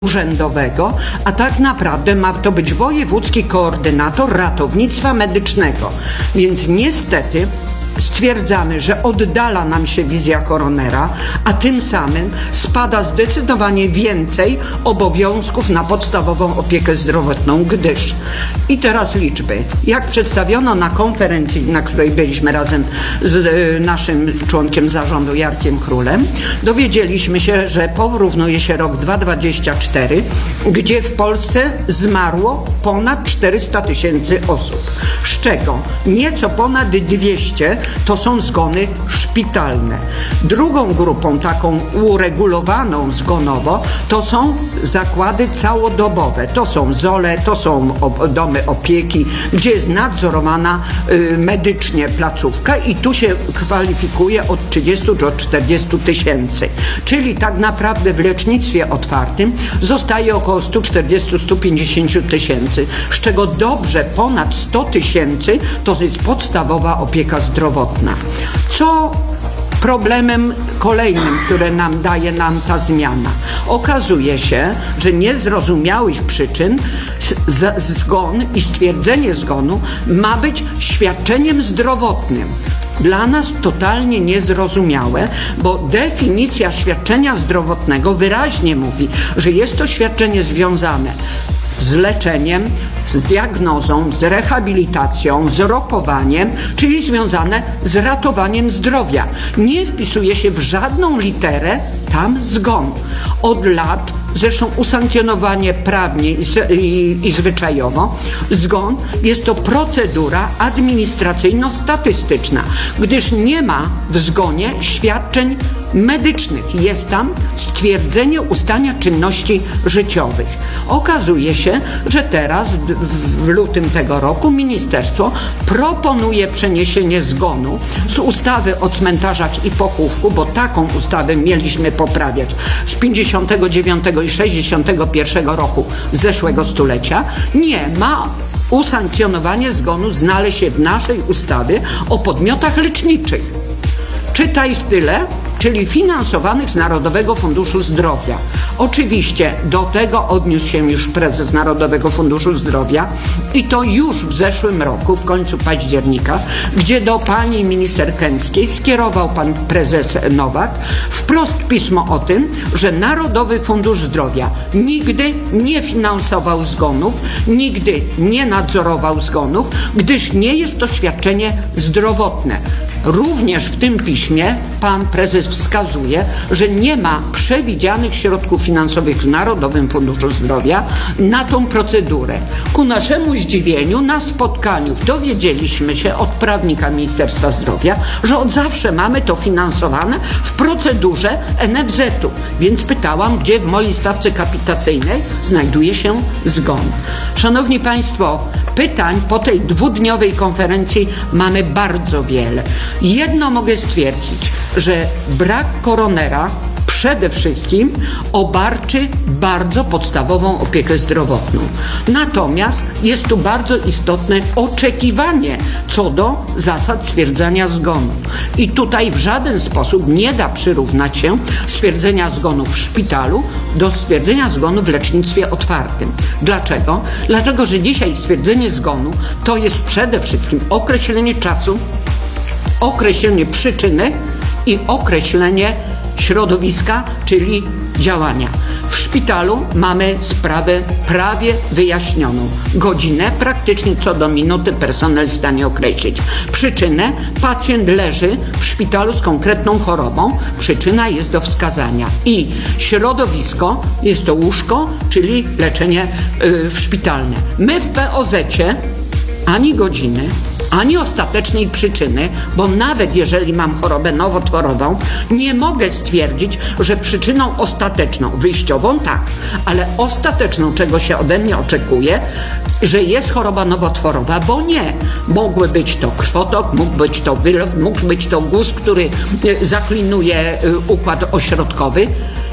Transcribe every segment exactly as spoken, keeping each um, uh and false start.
urzędowego, a tak naprawdę ma to być wojewódzki koordynator ratownictwa medycznego. Więc niestety stwierdzamy, że oddala nam się wizja koronera, a tym samym spada zdecydowanie więcej obowiązków na podstawową opiekę zdrowotną, gdyż i teraz liczby. Jak przedstawiono na konferencji, na której byliśmy razem z y, naszym członkiem zarządu Jarkiem Królem, dowiedzieliśmy się, że porównuje się rok dwa tysiące dwudziesty czwarty, gdzie w Polsce zmarło ponad czterysta tysięcy osób, z czego nieco ponad dwieście to są zgony szpitalne. Drugą grupą taką uregulowaną zgonowo to są zakłady całodobowe. To są zole, to są domy opieki, gdzie jest nadzorowana y, medycznie placówka i tu się kwalifikuje od trzydziestu do czterdziestu tysięcy. Czyli tak naprawdę w lecznictwie otwartym zostaje około sto czterdzieści do stu pięćdziesięciu tysięcy, z czego dobrze ponad sto tysięcy to jest podstawowa opieka zdrowotna. Co problemem kolejnym, które nam daje nam ta zmiana? Okazuje się, że niezrozumiałych przyczyn z, zgon i stwierdzenie zgonu ma być świadczeniem zdrowotnym. Dla nas totalnie niezrozumiałe, bo definicja świadczenia zdrowotnego wyraźnie mówi, że jest to świadczenie związane z leczeniem, z diagnozą, z rehabilitacją, z rokowaniem, czyli związane z ratowaniem zdrowia. Nie wpisuje się w żadną literę tam zgon. Od lat, zresztą usankcjonowanie prawnie i, i, i zwyczajowo, zgon jest to procedura administracyjno-statystyczna, gdyż nie ma w zgonie świadczeń medycznych. Jest tam stwierdzenie ustania czynności życiowych. Okazuje się, że teraz w, w lutym tego roku ministerstwo proponuje przeniesienie zgonu z ustawy o cmentarzach i pochówku, bo taką ustawę mieliśmy poprawiać z pięćdziesiątego dziewiątego i sześćdziesiątego pierwszego roku zeszłego stulecia. Nie ma usankcjonowanie zgonu znaleźć się w naszej ustawie o podmiotach leczniczych. Czytaj w tyle, czyli finansowanych z Narodowego Funduszu Zdrowia. Oczywiście do tego odniósł się już prezes Narodowego Funduszu Zdrowia i to już w zeszłym roku, w końcu października, gdzie do pani minister Kęckiej skierował pan prezes Nowak wprost pismo o tym, że Narodowy Fundusz Zdrowia nigdy nie finansował zgonów, nigdy nie nadzorował zgonów, gdyż nie jest to świadczenie zdrowotne. Również w tym piśmie pan prezes wskazuje, że nie ma przewidzianych środków finansowych w Narodowym Funduszu Zdrowia na tą procedurę. Ku naszemu zdziwieniu na spotkaniu dowiedzieliśmy się od prawnika Ministerstwa Zdrowia, że od zawsze mamy to finansowane w procedurze N F Z u. Więc pytałam, gdzie w mojej stawce kapitacyjnej znajduje się zgon. Szanowni Państwo, pytań po tej dwudniowej konferencji mamy bardzo wiele. Jedno mogę stwierdzić, że brak koronera przede wszystkim obarczy bardzo podstawową opiekę zdrowotną. Natomiast jest tu bardzo istotne oczekiwanie co do zasad stwierdzania zgonu. I tutaj w żaden sposób nie da przyrównać się stwierdzenia zgonu w szpitalu do stwierdzenia zgonu w lecznictwie otwartym. Dlaczego? Dlatego, że dzisiaj stwierdzenie zgonu to jest przede wszystkim określenie czasu, określenie przyczyny i określenie środowiska, czyli działania. W szpitalu mamy sprawę prawie wyjaśnioną. Godzinę praktycznie co do minuty personel w stanie określić. Przyczynę: pacjent leży w szpitalu z konkretną chorobą, przyczyna jest do wskazania. I środowisko jest to łóżko, czyli leczenie yy, szpitalne. My w P O Z-cie ani godziny, ani ostatecznej przyczyny, bo nawet jeżeli mam chorobę nowotworową, nie mogę stwierdzić, że przyczyną ostateczną, wyjściową tak, ale ostateczną, czego się ode mnie oczekuje, że jest choroba nowotworowa, bo nie. Mogły być to krwotok, mógł być to wylew, mógł być to guz, który zaklinuje układ ośrodkowy.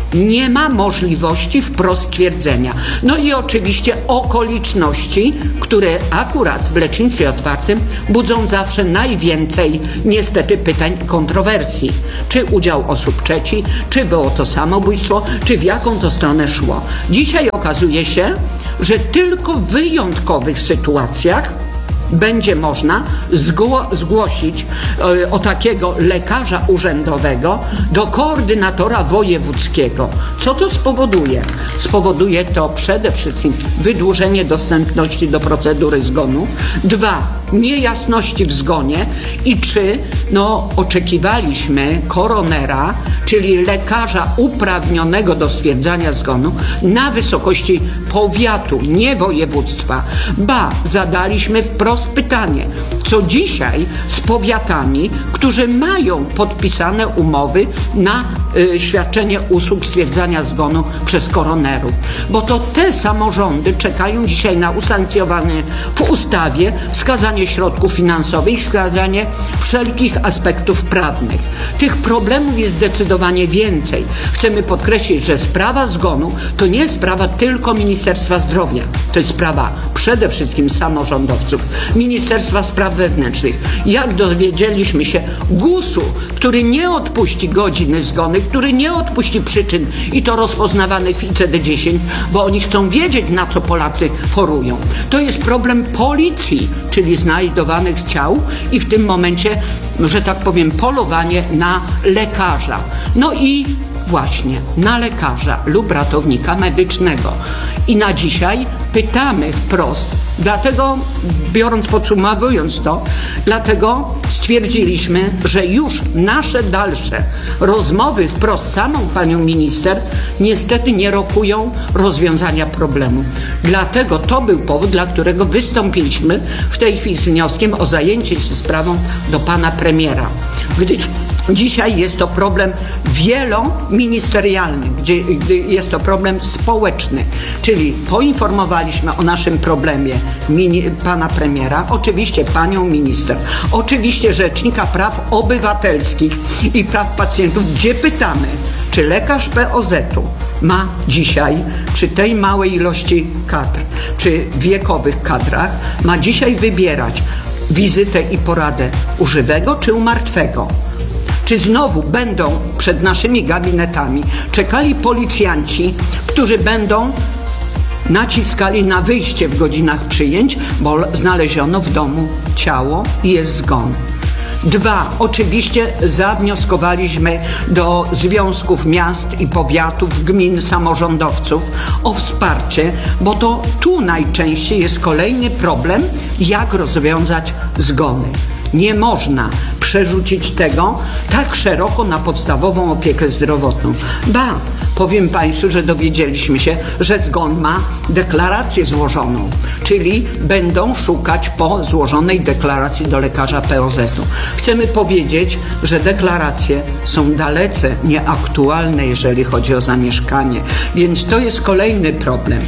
nie ma możliwości wprost stwierdzenia. No i oczywiście okoliczności, które akurat w lecznictwie otwartym budzą zawsze najwięcej niestety pytań i kontrowersji. Czy udział osób trzecich, czy było to samobójstwo, czy w jaką to stronę szło. Dzisiaj okazuje się, że tylko w wyjątkowych sytuacjach będzie można zgło zgłosić e, o takiego lekarza urzędowego do koordynatora wojewódzkiego. Co to spowoduje? Spowoduje to przede wszystkim wydłużenie dostępności do procedury zgonu. Dwa, niejasności w zgonie. I trzy, no oczekiwaliśmy koronera, czyli lekarza uprawnionego do stwierdzania zgonu na wysokości powiatu, nie województwa. Ba, zadaliśmy wprost pytanie, co dzisiaj z powiatami, którzy mają podpisane umowy na y, świadczenie usług stwierdzania zgonu przez koronerów. Bo to te samorządy czekają dzisiaj na usankcjonowanie w ustawie wskazanie środków finansowych, wskazanie wszelkich aspektów prawnych. Tych problemów jest zdecydowanie więcej. Chcemy podkreślić, że sprawa zgonu to nie jest sprawa tylko Ministerstwa Zdrowia. To jest sprawa przede wszystkim samorządowców, Ministerstwa Spraw Wewnętrznych. Jak dowiedzieliśmy się, gusu, który nie odpuści godziny zgony, który nie odpuści przyczyn i to rozpoznawanych w I C D dziesięć, bo oni chcą wiedzieć, na co Polacy chorują. To jest problem policji, czyli znajdowanych ciał i w tym momencie, że tak powiem, polowanie na lekarza. No i właśnie na lekarza lub ratownika medycznego. I na dzisiaj pytamy wprost, dlatego, biorąc, podsumowując to, dlatego stwierdziliśmy, że już nasze dalsze rozmowy wprost z samą panią minister niestety nie rokują rozwiązania problemu. Dlatego to był powód, dla którego wystąpiliśmy w tej chwili z wnioskiem o zajęcie się sprawą do pana premiera. Gdyż dzisiaj jest to problem wieloministerialny, gdzie, gdy jest to problem społeczny, czyli poinformowaliśmy o naszym problemie mini, pana premiera, oczywiście panią minister, oczywiście rzecznika praw obywatelskich i praw pacjentów, gdzie pytamy, czy lekarz P O Z-u ma dzisiaj przy tej małej ilości kadr, przy wiekowych kadrach, ma dzisiaj wybierać wizytę i poradę u żywego czy u martwego. Czy znowu będą przed naszymi gabinetami czekali policjanci, którzy będą naciskali na wyjście w godzinach przyjęć, bo znaleziono w domu ciało i jest zgon. Dwa, oczywiście zawnioskowaliśmy do związków miast i powiatów, gmin, samorządowców o wsparcie, bo to tu najczęściej jest kolejny problem, jak rozwiązać zgony. Nie można przerzucić tego tak szeroko na podstawową opiekę zdrowotną. Ba, powiem państwu, że dowiedzieliśmy się, że zgon ma deklarację złożoną, czyli będą szukać po złożonej deklaracji do lekarza P O Z-u. Chcemy powiedzieć, że deklaracje są dalece nieaktualne, jeżeli chodzi o zamieszkanie, więc to jest kolejny problem.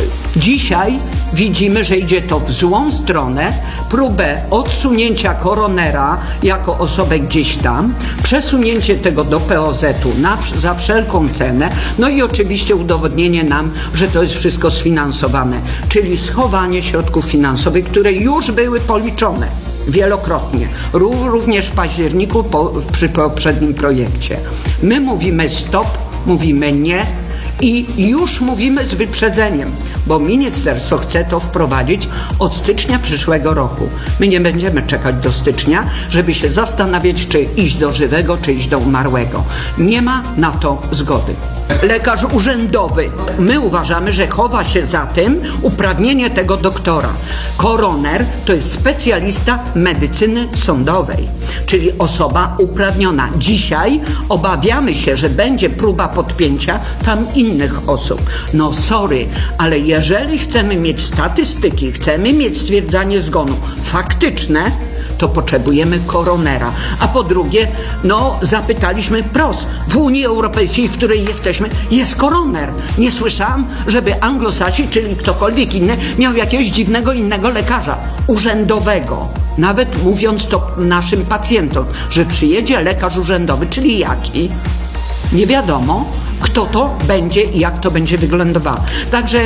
Dzisiaj widzimy, że idzie to w złą stronę, próbę odsunięcia koronera jako osobę gdzieś tam, przesunięcie tego do P O Z-u na, za wszelką cenę, no i oczywiście udowodnienie nam, że to jest wszystko sfinansowane, czyli schowanie środków finansowych, które już były policzone wielokrotnie, również w październiku po, przy poprzednim projekcie. My mówimy stop, mówimy nie, i już mówimy z wyprzedzeniem, bo ministerstwo chce to wprowadzić od stycznia przyszłego roku. My nie będziemy czekać do stycznia, żeby się zastanawiać, czy iść do żywego, czy iść do umarłego. Nie ma na to zgody. Lekarz urzędowy. My uważamy, że chowa się za tym uprawnienie tego doktora. Koroner to jest specjalista medycyny sądowej, czyli osoba uprawniona. Dzisiaj obawiamy się, że będzie próba podpięcia tam innych osób. No sorry, ale jeżeli chcemy mieć statystyki, chcemy mieć stwierdzanie zgonu faktyczne, to potrzebujemy koronera. A po drugie, no zapytaliśmy wprost, w Unii Europejskiej, w której jesteśmy, jest koroner. Nie słyszałam, żeby Anglosasi, czyli ktokolwiek inny, miał jakiegoś dziwnego innego lekarza urzędowego. Nawet mówiąc to naszym pacjentom, że przyjedzie lekarz urzędowy, czyli jaki? Nie wiadomo. kto to będzie i jak to będzie wyglądało. Także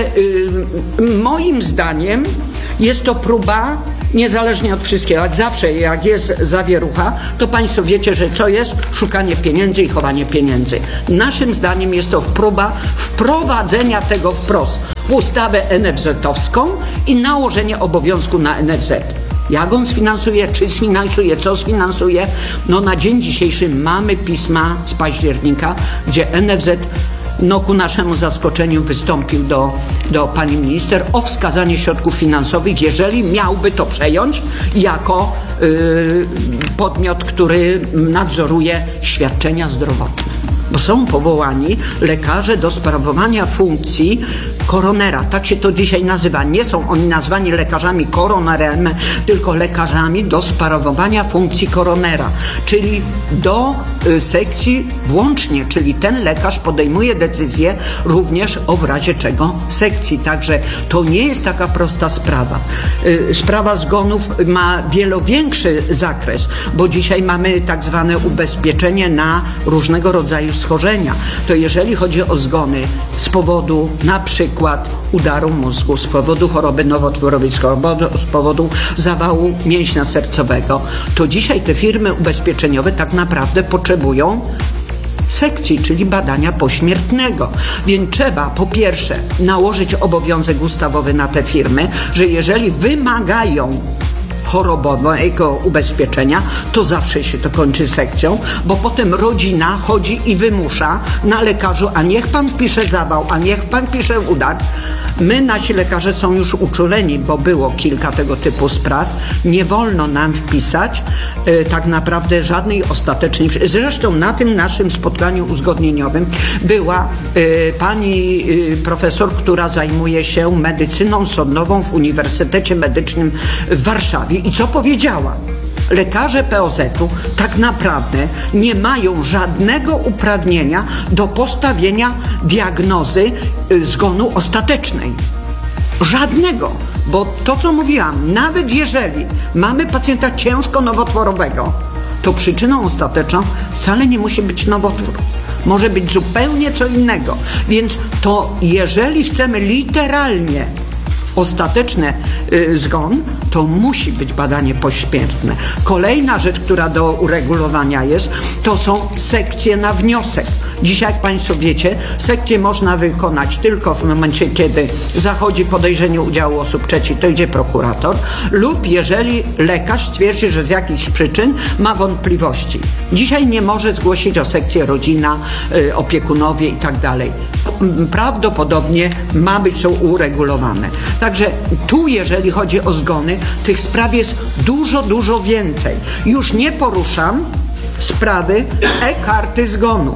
y, moim zdaniem jest to próba, niezależnie od wszystkiego, jak zawsze, jak jest zawierucha, to państwo wiecie, że co jest? Szukanie pieniędzy i chowanie pieniędzy. Naszym zdaniem jest to próba wprowadzenia tego wprost w ustawę en ef zet-owską i nałożenie obowiązku na en ef zet. Jak on sfinansuje, czy sfinansuje, co sfinansuje? No na dzień dzisiejszy mamy pisma z października, gdzie en ef zet no ku naszemu zaskoczeniu wystąpił do, do pani minister o wskazanie środków finansowych, jeżeli miałby to przejąć jako y, podmiot, który nadzoruje świadczenia zdrowotne. Bo są powołani lekarze do sprawowania funkcji koronera. Tak się to dzisiaj nazywa. Nie są oni nazwani lekarzami koronerem, tylko lekarzami do sprawowania funkcji koronera, czyli do y, sekcji włącznie, czyli ten lekarz podejmuje decyzję również o w razie czego sekcji. Także to nie jest taka prosta sprawa. Y, sprawa zgonów ma wielowiększy zakres, bo dzisiaj mamy tak zwane ubezpieczenie na różnego rodzaju schorzenia. To jeżeli chodzi o zgony z powodu na przykład udaru mózgu, z powodu choroby nowotworowej, z powodu, z powodu zawału mięśnia sercowego, to dzisiaj te firmy ubezpieczeniowe tak naprawdę potrzebują sekcji, czyli badania pośmiertnego. Więc trzeba po pierwsze nałożyć obowiązek ustawowy na te firmy, że jeżeli wymagają chorobowego ubezpieczenia, to zawsze się to kończy sekcją, bo potem rodzina chodzi i wymusza na lekarzu, a niech pan wpisze zawał, a niech pan pisze udar. My, nasi lekarze są już uczuleni, bo było kilka tego typu spraw. Nie wolno nam wpisać e, tak naprawdę żadnej ostatecznej... Zresztą na tym naszym spotkaniu uzgodnieniowym była e, pani e, profesor, która zajmuje się medycyną sądową w Uniwersytecie Medycznym w Warszawie. I co powiedziała? Lekarze P O Z-u tak naprawdę nie mają żadnego uprawnienia do postawienia diagnozy zgonu ostatecznej. Żadnego. Bo to, co mówiłam, nawet jeżeli mamy pacjenta ciężko nowotworowego, to przyczyną ostateczną wcale nie musi być nowotwór. Może być zupełnie co innego. Więc to jeżeli chcemy literalnie ostateczny y, zgon, to musi być badanie pośmiertne. Kolejna rzecz, która do uregulowania jest, to są sekcje na wniosek. Dzisiaj, jak państwo wiecie, sekcję można wykonać tylko w momencie, kiedy zachodzi podejrzenie udziału osób trzecich, to idzie prokurator, lub jeżeli lekarz stwierdzi, że z jakichś przyczyn ma wątpliwości. Dzisiaj nie może zgłosić o sekcję rodzina, y, opiekunowie i tak dalej. Prawdopodobnie ma być to uregulowane. Także tu, jeżeli chodzi o zgony, tych spraw jest dużo, dużo więcej. Już nie poruszam sprawy e-karty zgonu.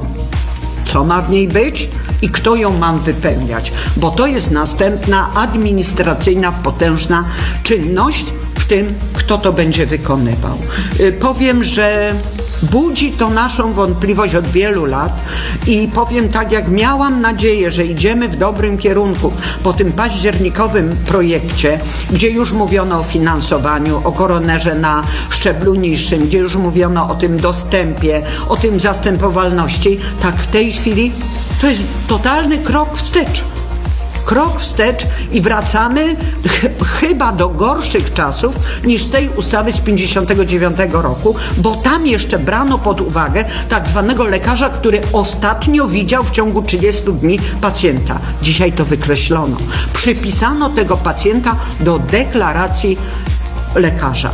Co ma w niej być i kto ją ma wypełniać, bo to jest następna administracyjna, potężna czynność, w tym kto to będzie wykonywał. Yy, powiem, że budzi to naszą wątpliwość od wielu lat i powiem tak, jak miałam nadzieję, że idziemy w dobrym kierunku po tym październikowym projekcie, gdzie już mówiono o finansowaniu, o koronerze na szczeblu niższym, gdzie już mówiono o tym dostępie, o tym zastępowalności, tak w tej chwili to jest totalny krok wstecz. Krok wstecz i wracamy ch- chyba do gorszych czasów niż tej ustawy z pięćdziesiątego dziewiątego roku, bo tam jeszcze brano pod uwagę tak zwanego lekarza, który ostatnio widział w ciągu trzydziestu dni pacjenta. Dzisiaj to wykreślono. Przypisano tego pacjenta do deklaracji lekarza.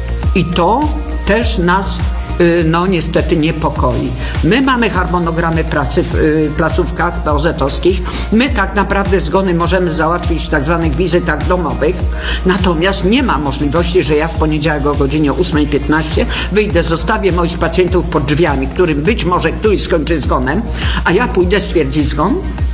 I to też nas no niestety niepokoi. My mamy harmonogramy pracy w y, placówkach P O Z-owskich. My tak naprawdę zgony możemy załatwić w tak zwanych wizytach domowych. Natomiast nie ma możliwości, że ja w poniedziałek o godzinie ósma piętnaście wyjdę, zostawię moich pacjentów pod drzwiami, którym być może któryś skończy zgonem, a ja pójdę stwierdzić zgon.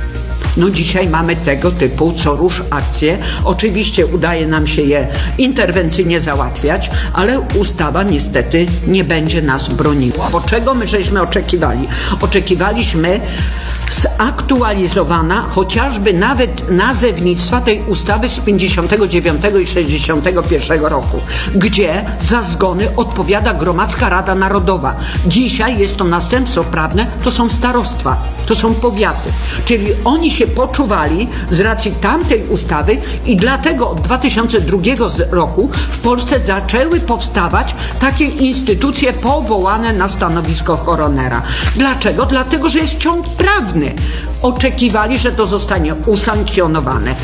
No dzisiaj mamy tego typu co rusz akcje. Oczywiście udaje nam się je interwencyjnie załatwiać, ale ustawa niestety nie będzie nas broniła. Bo czego my żeśmy oczekiwali? Oczekiwaliśmy zaktualizowana chociażby nawet nazewnictwa tej ustawy z pięćdziesiątego dziewiątego i sześćdziesiątego pierwszego roku, gdzie za zgony odpowiada Gromadzka Rada Narodowa. Dzisiaj jest to następstwo prawne, to są starostwa, to są powiaty. Czyli oni się poczuwali z racji tamtej ustawy i dlatego od dwa tysiące drugiego roku w Polsce zaczęły powstawać takie instytucje powołane na stanowisko koronera. Dlaczego? Dlatego, że jest ciąg prawny. Oczekiwali, że to zostanie usankcjonowane.